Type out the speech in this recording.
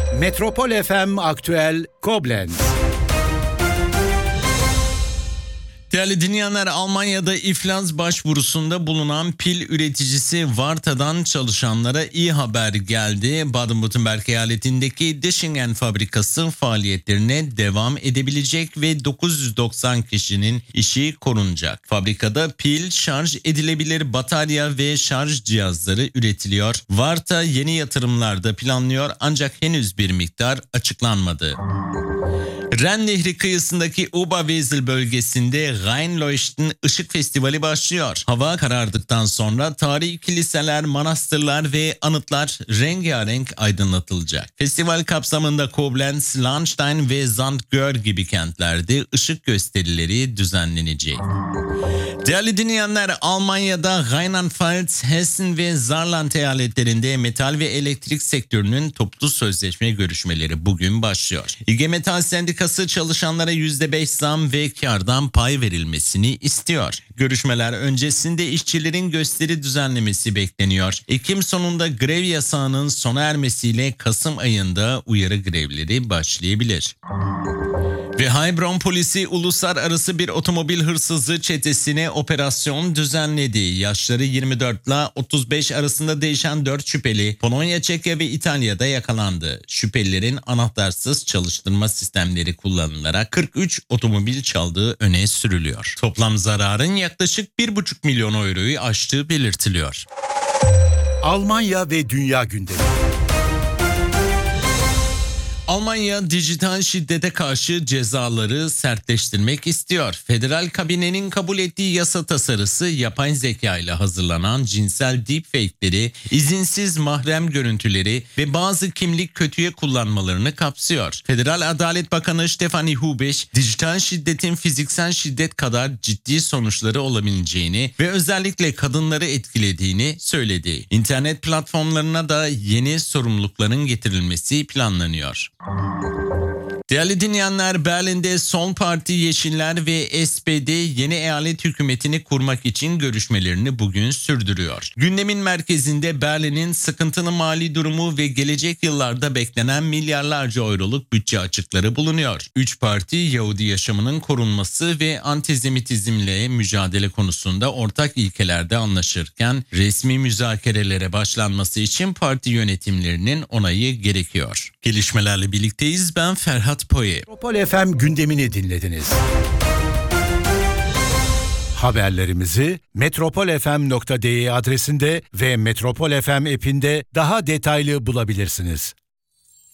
Metropol FM Aktüel Koblenz. Değerli dinleyenler, Almanya'da iflas başvurusunda bulunan pil üreticisi Varta'dan çalışanlara iyi haber geldi. Baden-Württemberg eyaletindeki Deschingen fabrikası faaliyetlerine devam edebilecek ve 990 kişinin işi korunacak. Fabrikada pil, şarj edilebilir batarya ve şarj cihazları üretiliyor. Varta yeni yatırımlar da planlıyor ancak henüz bir miktar açıklanmadı. Ren Nehri kıyısındaki Oberwesel bölgesinde Rheinleuchten Işık Festivali başlıyor. Hava karardıktan sonra tarihi kiliseler, manastırlar ve anıtlar rengarenk aydınlatılacak. Festival kapsamında Koblenz, Lahnstein ve Zandgör gibi kentlerde ışık gösterileri düzenlenecek. Değerli dinleyenler, Almanya'da Rheinland-Pfalz, Hessen ve Saarland eyaletlerinde metal ve elektrik sektörünün toplu sözleşme görüşmeleri bugün başlıyor. İG Metall Sendikası çalışanlara %5 zam ve kârdan pay verilmesini istiyor. Görüşmeler öncesinde işçilerin gösteri düzenlemesi bekleniyor. Ekim sonunda grev yasağının sona ermesiyle Kasım ayında uyarı grevleri başlayabilir. Ve Heilbronn polisi uluslararası bir otomobil hırsızlığı çetesine operasyon düzenledi. Yaşları 24 ile 35 arasında değişen 4 şüpheli Polonya, Çekya ve İtalya'da yakalandı. Şüphelilerin anahtarsız çalıştırma sistemleri kullanılarak 43 otomobil çaldığı öne sürülüyor. Toplam zararın yaklaşık 1,5 milyon euroyu aştığı belirtiliyor. Almanya ve dünya gündemi. Almanya dijital şiddete karşı cezaları sertleştirmek istiyor. Federal kabinenin kabul ettiği yasa tasarısı yapay zeka ile hazırlanan cinsel deepfake'leri, izinsiz mahrem görüntüleri ve bazı kimlik kötüye kullanmalarını kapsıyor. Federal Adalet Bakanı Stefanie Hubeş, dijital şiddetin fiziksel şiddet kadar ciddi sonuçları olabileceğini ve özellikle kadınları etkilediğini söyledi. İnternet platformlarına da yeni sorumlulukların getirilmesi planlanıyor. Değerli dinleyenler, Berlin'de Sol Parti, Yeşiller ve SPD yeni eyalet hükümetini kurmak için görüşmelerini bugün sürdürüyor. Gündemin merkezinde Berlin'in sıkıntılı mali durumu ve gelecek yıllarda beklenen milyarlarca euroluk bütçe açıkları bulunuyor. Üç parti Yahudi yaşamının korunması ve antisemitizmle mücadele konusunda ortak ilkelerde anlaşırken resmi müzakerelere başlanması için parti yönetimlerinin onayı gerekiyor. Gelişmelerle birlikteyiz. Ben Ferhat Poye. Metropol FM gündemini dinlediniz. Haberlerimizi metropolfm.de adresinde ve Metropol FM app'inde daha detaylı bulabilirsiniz.